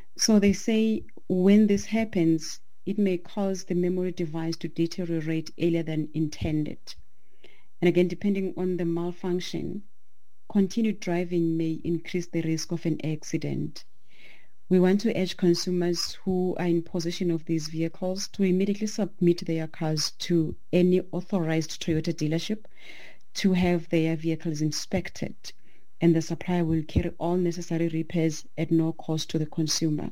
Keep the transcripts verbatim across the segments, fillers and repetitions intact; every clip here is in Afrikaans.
So they say when this happens, it may cause the memory device to deteriorate earlier than intended. And again, depending on the malfunction, continued driving may increase the risk of an accident. We want to urge consumers who are in possession of these vehicles to immediately submit their cars to any authorized Toyota dealership to have their vehicles inspected, and the supplier will carry all necessary repairs at no cost to the consumer.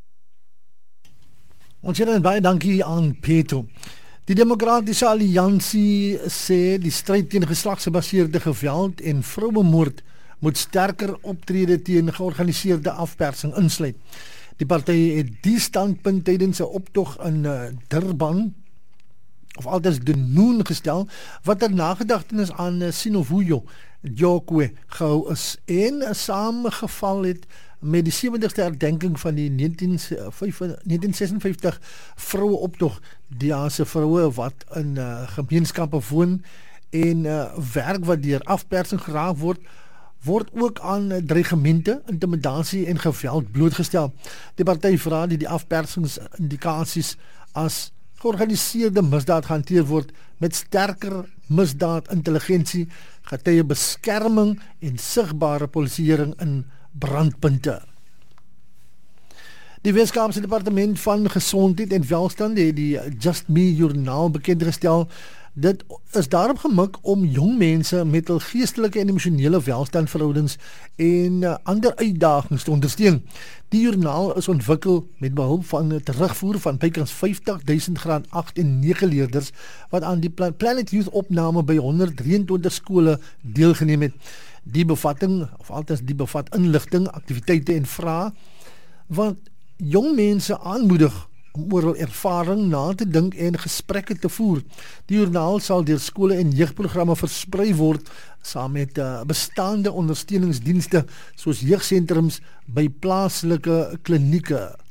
Ons sê dan baie dankie aan Peto. Die Demokratiese Alliansie sê die stryd teen geslagsgebaseerde geweld en vrouemoord moet sterker optrede teen georganiseerde afpersing insluit. Die party het die standpunt tydens 'n optog in uh, Durban of altens Denoon gestel wat 'n nagedagtenis aan uh, Sinovuyo Jokwe gehou is en uh, saamgeval het met die sewentigste herdenking van die negentien vyfenses vroue optog, die Asiëse vroue wat in uh, gemeenskappe woon en uh, werk wat deur afpersing geraak word, word ook aan uh, dreigemente, intimidasie en geweld blootgestel. Die party vra dat die afpersingsindikasies as georganiseerde misdaad gehanteer word met sterker misdaadintelligensie, getuie beskerming en sigbare polisieering in brandpunte. Die Weskaapse Departement van Gesondheid en Welstand het die Just Me joernaal bekendgestel. Dit is daarop gemik om jong mense met hul geestelike en emosionele welstandverhoudings en uh, ander uitdagings te ondersteun. Die joernaal is ontwikkel met behulp van 'n terugvoer van bykans vyftig duisend graad agt en nege leerders wat aan die Planet Youth opname by honderd drieëntwintig skole deelgeneem het. Die bevatting, of altens die bevat inligting, aktiwiteite en vrae wat jong mense aanmoedig om oor hul ervaring na te dink en gesprekke te voer. Die joernaal sal deur skole en jeugprogramme versprei word saam met uh, bestaande ondersteuningsdienste soos jeugsentrums by plaaslike klinieke.